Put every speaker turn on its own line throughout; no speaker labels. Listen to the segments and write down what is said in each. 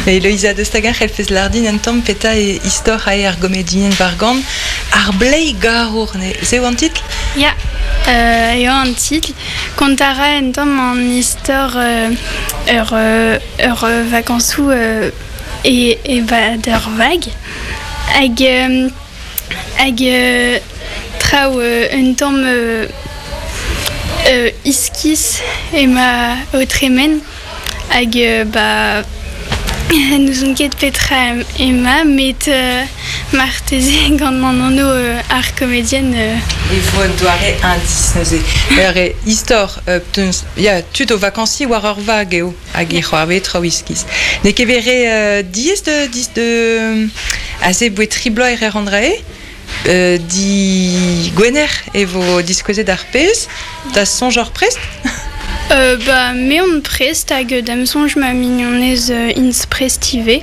Eloïsa de Stagar, elle fait lardin en tom peta et histoire à ergomédien vargan. Arblei garourne. C'est un titre?
Ja, un titre. Contara en tom en histoire vacances et der vague. Ag trau un tom iskis et ma outremen. Ag nous on ket petra Emma met martese gant manano art comédienne.
Il faut doare indice nose. Ere histoire ya tuto vacances war or vague eo ag roave troiskis. Ne kevere 10 de assez bouet triblo ere rendrae. Di Gwener et vos discoser d'arpez, t'as son genre prest?
Mais on prest hag dam sonj ma mignonez ins prestive.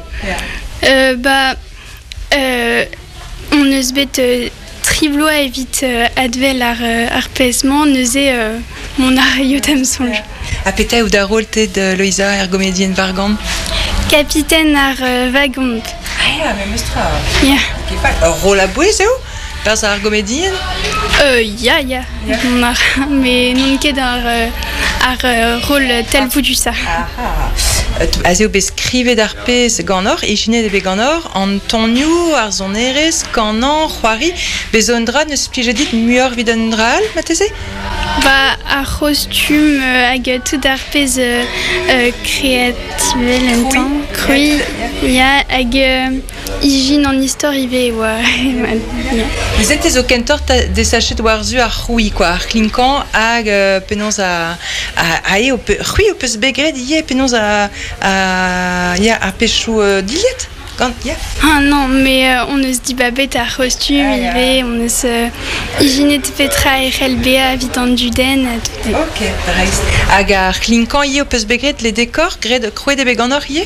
On eus bet triblo a evit advel ar pezman neuze mon ar yo dam sonj.
A peta ou da rôle de Loïsa ergomédienne vargan?
Capitaine ar wagon.
Ah, mais mestra.
Ya.
Rôle à boué, c'est où? Pas ergomédienne?
Ya. Mais non ket ar rôle tel vous du ça.
Azeo beskrive d'arpez ganor, ichine de beganor, Antonio, Arzoneres, Canan, Juari, bezondra ne splijedit muor videndral, matese?
Ar costume hag tout d'arpez créative lentan. Crui, ya hag hygiène en histoire ive wa.
Vous êtes au kentor des sachets de warzu ar rouy quoi, ar klinkan hag penons a au rouy au peus begred ie penons a pechou diliet.
Ah non, mais on ne se dit pas bête à costume, on ne se hygiène petra RLBA vitant du den.
Ok, reste. Agar klinkan ie au peus begred les décors gred crue de beganor ie?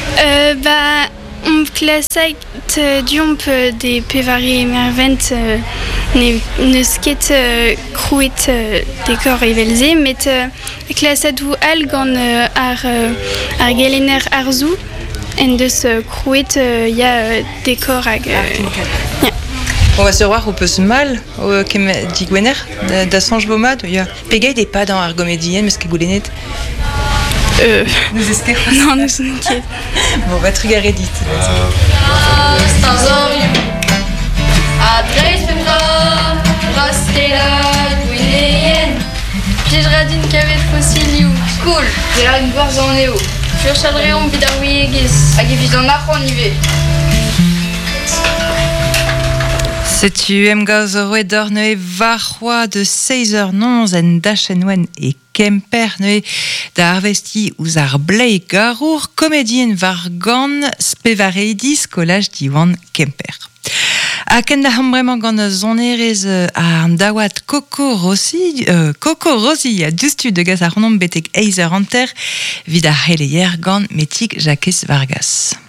On classe diomp des pevari mervent ne sket crouet décor evelze, mais classadou algan ar galener arzou en deus crouet ya décor hag.
On va se voir au peu mal au kem di Gwener da sanj bomad ya pegay des pas dans argomédienne mais ce que goulenet. Nous espérons.
Non, nous sommes inquiets.
Bon, va trugarer dit.
Stanzorium. Adres femra. Rastela. Gweneyen. Pijradin kavet fossiliou. School. Dira une barre en néo. Furchadreon bidaroui egis. Agifis en arron ivé.
C'est-tu gauzorwe dorne varrois de 16h non en dachenwen et Kemper ne da arvesti ouz ar blei garour comédienne vargan spevareidis collage diwan Kemper. A ken da vraiment gant zonerez a an dawat Coco Rossi a dustu de gaz ar nom betek eizer anter vid ar releier gant metik Jacques Vargas.